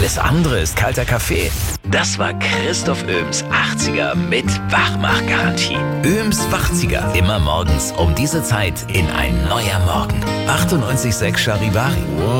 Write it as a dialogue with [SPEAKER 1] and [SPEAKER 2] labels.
[SPEAKER 1] Alles andere ist kalter Kaffee. Das war Christoph Öms 80er mit Wachmachgarantie. Öms 80er. Immer morgens um diese Zeit in ein neuer Morgen. 98,6 Charivari.